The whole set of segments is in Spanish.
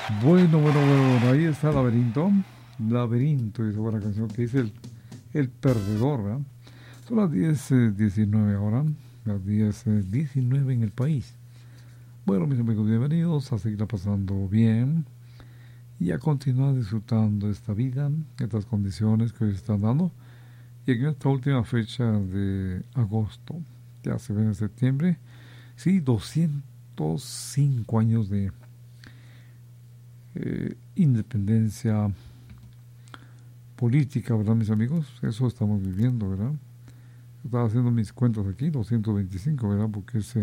Bueno, ahí está Laberinto. Laberinto, esa buena canción que dice el perdedor, ¿verdad? Son las 10:19 ahora, las 10:19 en el país. Bueno, mis amigos, bienvenidos a seguirla pasando bien y a continuar disfrutando esta vida, estas condiciones que hoy se están dando. Y en esta última fecha de agosto, ya se ve en septiembre, sí, 205 años de independencia política, ¿verdad, mis amigos? Eso estamos viviendo, ¿verdad? Estaba haciendo mis cuentas aquí, 225, ¿verdad? Porque es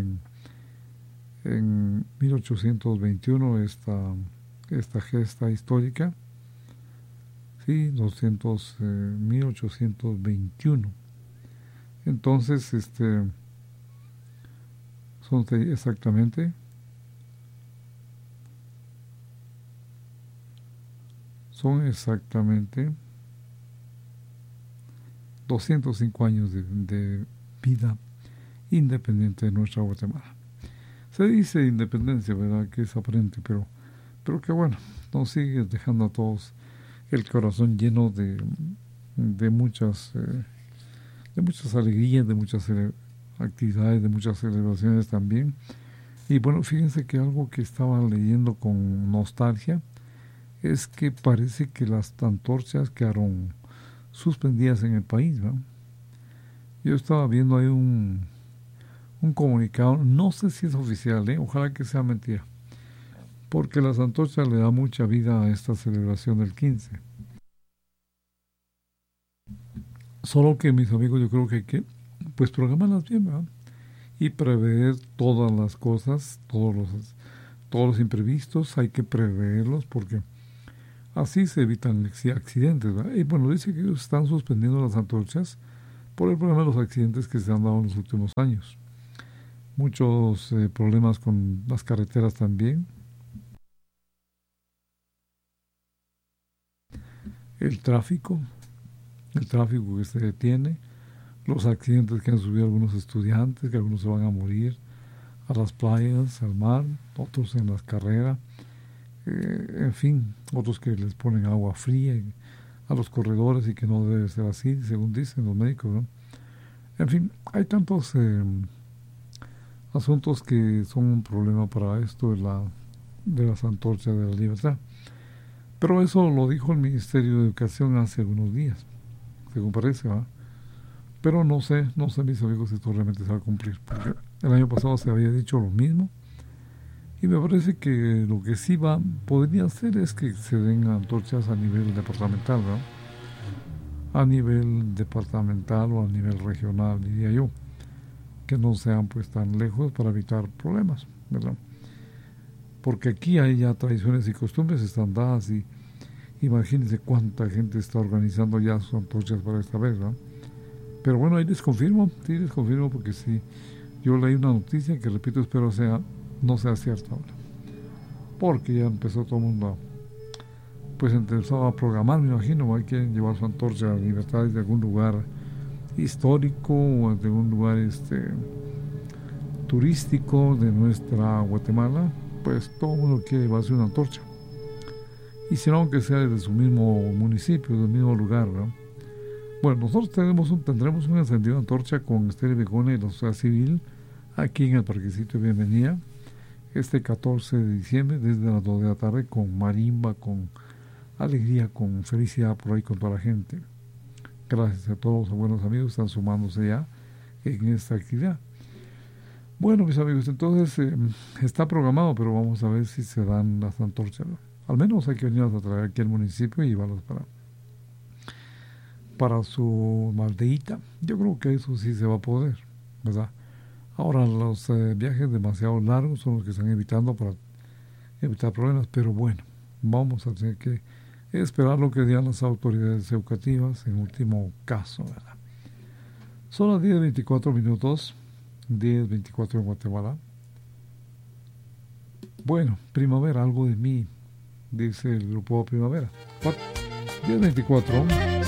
en 1821 esta gesta histórica. Sí, 1821. Entonces, son exactamente 205 años de vida independiente de nuestra Guatemala. Se dice independencia, ¿verdad? Que es aparente, pero que bueno, nos sigue dejando a todos el corazón lleno de muchas alegrías, de muchas actividades, de muchas celebraciones también. Y bueno, fíjense que algo que estaba leyendo con nostalgia es que parece que las antorchas quedaron suspendidas en el país, ¿no? Yo estaba viendo ahí un comunicado, no sé si es oficial, ojalá que sea mentira, porque las antorchas le dan mucha vida a esta celebración del 15. Solo que, mis amigos, yo creo que hay que pues programarlas bien, ¿verdad? Y prever todas las cosas, todos los imprevistos, hay que preverlos porque así se evitan accidentes, ¿verdad? Y bueno, dice que ellos están suspendiendo las antorchas por el problema de los accidentes que se han dado en los últimos años. Muchos problemas con las carreteras también. El tráfico que se detiene, los accidentes que han subido algunos estudiantes, que algunos se van a morir a las playas, al mar, otros en las carreras, en fin, otros que les ponen agua fría a los corredores y que no debe ser así, según dicen los médicos, ¿no? En fin, hay tantos asuntos que son un problema para esto de las antorchas de la libertad. Pero eso lo dijo el Ministerio de Educación hace algunos días, según parece, ¿verdad? Pero no sé, mis amigos, si esto realmente se va a cumplir, porque el año pasado se había dicho lo mismo, y me parece que lo que sí podría hacer es que se den antorchas a nivel departamental, ¿verdad? A nivel departamental o a nivel regional, diría yo, que no sean pues tan lejos para evitar problemas, ¿verdad? Porque aquí hay ya tradiciones y costumbres están dadas y imagínense cuánta gente está organizando ya sus antorchas para esta vez, ¿verdad? Pero bueno, ahí les confirmo porque sí, yo leí una noticia que repito, espero no sea cierta ahora. Porque ya empezó todo el mundo pues empezó a programar, me imagino, hay que llevar su antorcha a libertades de algún lugar histórico o de algún lugar turístico de nuestra Guatemala, pues todo el mundo quiere llevarse una antorcha. Y si no, aunque sea de su mismo municipio, del mismo lugar, ¿no? Bueno, nosotros tendremos un encendido de antorcha con Estéreo Begona y la sociedad civil aquí en el Parquecito de Bienvenida este 14 de diciembre desde las 2 de la tarde con marimba, con alegría, con felicidad por ahí con toda la gente. Gracias a todos los buenos amigos que están sumándose ya en esta actividad. Bueno, mis amigos, entonces está programado, pero vamos a ver si se dan las antorchas, ¿no? Al menos hay que venirlas a traer aquí al municipio y llevarlas para su maldeíta. Yo creo que eso sí se va a poder, ¿verdad? Ahora los viajes demasiado largos son los que están evitando para evitar problemas, pero bueno, vamos a tener que esperar lo que digan las autoridades educativas en último caso, ¿verdad? Son las 10:24, 10:24 en Guatemala. Bueno, primavera, algo de mí, dice el grupo Primavera. 10:24.